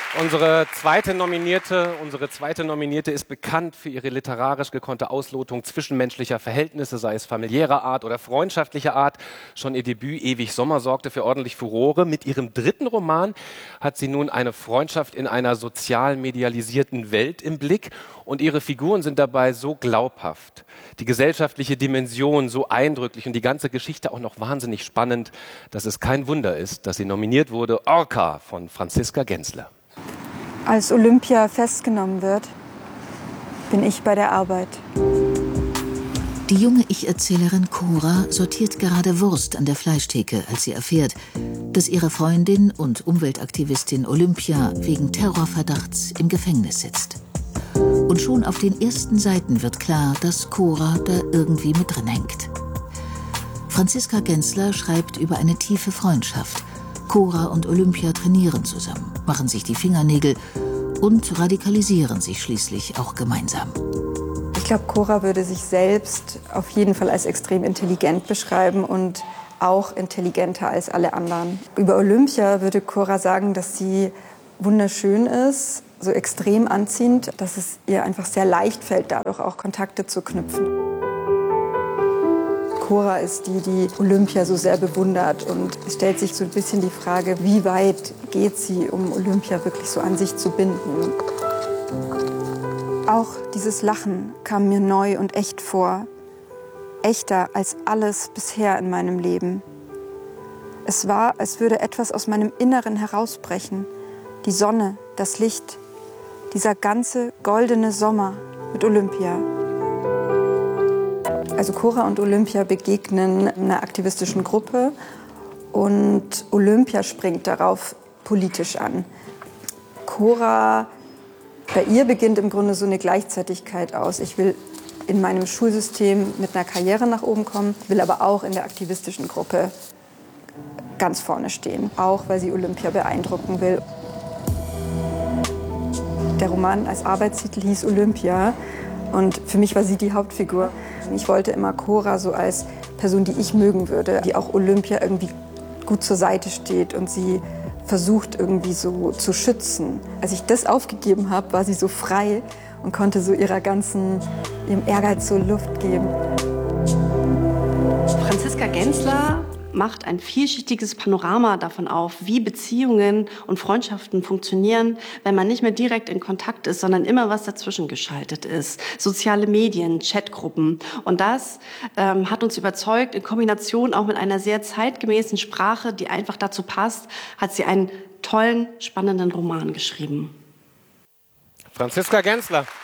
Unsere zweite Nominierte ist bekannt für ihre literarisch gekonnte Auslotung zwischenmenschlicher Verhältnisse, sei es familiärer Art oder freundschaftlicher Art. Schon ihr Debüt Ewig Sommer sorgte für ordentlich Furore. Mit ihrem dritten Roman hat sie nun eine Freundschaft in einer sozial medialisierten Welt im Blick. Und ihre Figuren sind dabei so glaubhaft, die gesellschaftliche Dimension so eindrücklich und die ganze Geschichte auch noch wahnsinnig spannend, dass es kein Wunder ist, dass sie nominiert wurde. Orca von Franziska Gensler. Als Olympia festgenommen wird, bin ich bei der Arbeit. Die junge Ich-Erzählerin Cora sortiert gerade Wurst an der Fleischtheke, als sie erfährt, dass ihre Freundin und Umweltaktivistin Olympia wegen Terrorverdachts im Gefängnis sitzt. Und schon auf den ersten Seiten wird klar, dass Cora da irgendwie mit drin hängt. Franziska Gensler schreibt über eine tiefe Freundschaft. Cora und Olympia trainieren zusammen, machen sich die Fingernägel und radikalisieren sich schließlich auch gemeinsam. Ich glaube, Cora würde sich selbst auf jeden Fall als extrem intelligent beschreiben und auch intelligenter als alle anderen. Über Olympia würde Cora sagen, dass sie wunderschön ist, so extrem anziehend, dass es ihr einfach sehr leicht fällt, dadurch auch Kontakte zu knüpfen. Cora ist die, die Olympia so sehr bewundert, und es stellt sich so ein bisschen die Frage, wie weit geht sie, um Olympia wirklich so an sich zu binden. Auch dieses Lachen kam mir neu und echt vor, echter als alles bisher in meinem Leben. Es war, als würde etwas aus meinem Inneren herausbrechen, die Sonne, das Licht, dieser ganze goldene Sommer mit Olympia. Also Cora und Olympia begegnen einer aktivistischen Gruppe und Olympia springt darauf politisch an. Cora, bei ihr beginnt im Grunde so eine Gleichzeitigkeit aus. Ich will in meinem Schulsystem mit einer Karriere nach oben kommen, will aber auch in der aktivistischen Gruppe ganz vorne stehen, auch weil sie Olympia beeindrucken will. Der Roman als Arbeitstitel hieß Olympia und für mich war sie die Hauptfigur. Ich wollte immer Cora so als Person, die ich mögen würde, die auch Olympia irgendwie gut zur Seite steht und sie versucht irgendwie so zu schützen. Als ich das aufgegeben habe, war sie so frei und konnte so ihrem Ehrgeiz so Luft geben. Franziska Gensler macht ein vielschichtiges Panorama davon auf, wie Beziehungen und Freundschaften funktionieren, wenn man nicht mehr direkt in Kontakt ist, sondern immer was dazwischen geschaltet ist. Soziale Medien, Chatgruppen. Und das hat uns überzeugt, in Kombination auch mit einer sehr zeitgemäßen Sprache, die einfach dazu passt, hat sie einen tollen, spannenden Roman geschrieben. Franziska Gensler.